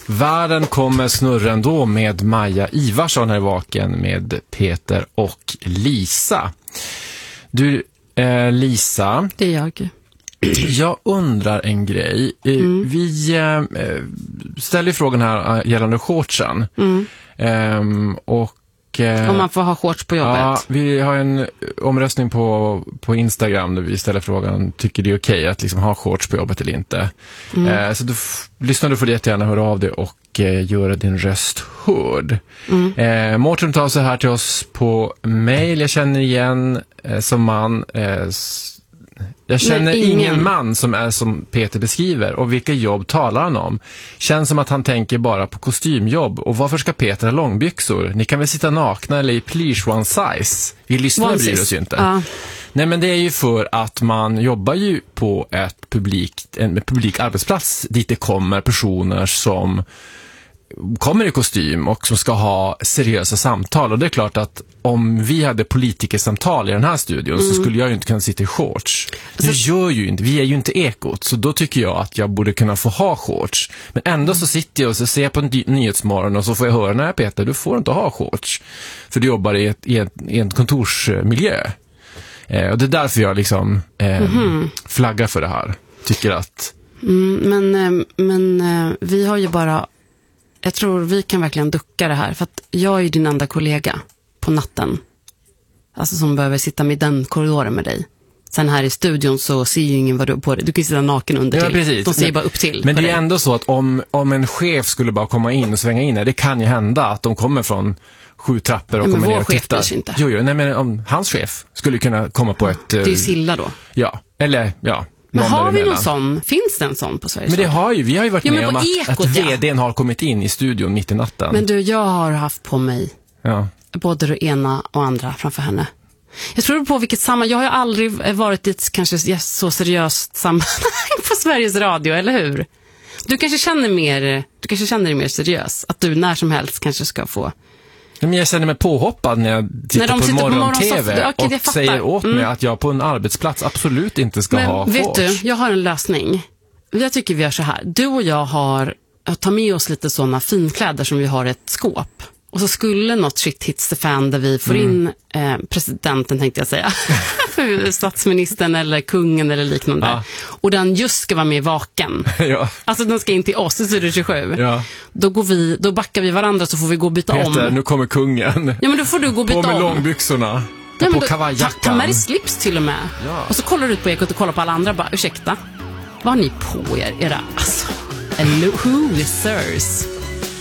Världen kommer snurra ändå med Maja Ivarsson här i Vaken med Peter och Lisa. Du, Lisa. Det är jag. Jag undrar en grej. Vi ställer frågan här gällande shortsen. Om man får ha shorts på jobbet. Ja, vi har en omröstning på Instagram där vi ställer frågan, tycker det är okej att liksom ha shorts på jobbet eller inte? Så du lyssnar, du får jättegärna höra av dig och göra din röst hörd. Mårten tar så här till oss på mail. Jag känner igen som man... Jag känner ingen man som är som Peter beskriver. Och vilka jobb talar han om? Känns som att han tänker bara på kostymjobb. Och varför ska Peter ha långbyxor? Ni kan väl sitta nakna eller i please one size. Vi lyssnar bryr oss ju inte. Nej, men det är ju för att man jobbar ju på en publik arbetsplats dit det kommer personer som kommer i kostym och som ska ha seriösa samtal. Och det är klart att om vi hade politikersamtal i den här studion så skulle jag ju inte kunna sitta i shorts. Vi är ju inte Ekot, så då tycker jag att jag borde kunna få ha shorts. Men ändå så sitter jag och så ser jag på en nyhetsmorgon och så får jag höra, nej Peter, du får inte ha shorts. För du jobbar i en kontorsmiljö. Och det är därför jag liksom flaggar för det här. Tycker att... Men vi har ju bara... Jag tror vi kan verkligen ducka det här. För att jag är ju din enda kollega på natten. Alltså som behöver sitta med den korridoren med dig. Sen här i studion så ser ju ingen vad du har på dig. Du kan sitta naken under till. Precis. De ser bara upp till. Men det är ändå så att om en chef skulle bara komma in och svänga in, det kan ju hända att de kommer från 7 trappor och kommer ner och tittar. Chef inte. Jo, nej, men om hans chef skulle kunna komma på ett... Det är ju Silla då. Ja, eller ja. Men har vi någon sån? Finns det en sån på Sveriges Radio? Men det har ju, vi har ju varit med om att vdn har kommit in i studion mitt i natten. Men du, jag har haft på mig både det ena och andra framför henne. Jag tror på vilket sammanhang. Jag har ju aldrig varit i ett kanske så seriöst sammanhang på Sveriges Radio, eller hur? Du kanske känner dig mer seriös. Att du när som helst kanske ska få... Men jag känner mig påhoppad när jag tittar på morgon-tv och säger åt mig att jag på en arbetsplats absolut inte ska ha shorts. Vet du, jag har en lösning. Jag tycker vi gör så här. Du och jag tar med oss lite sådana finkläder som vi har i ett skåp. Och så skulle något shit hits the fan där vi får in presidenten, tänkte jag säga. Statsministern eller kungen eller liknande. Ja. Och den just ska vara med Vaken. Ja. Alltså den ska in till oss i Studio 27. Ja. Då backar vi varandra så får vi gå och byta om. Nu kommer kungen. Ja, men då får du gå och byta om. På med långbyxorna. Ja, på kavajjackan. Ta med dig slips till och med. Ja. Och så kollar du ut på Ekot och kollar på alla andra. Bara, ursäkta, vad har ni på er? Era, alltså, losers.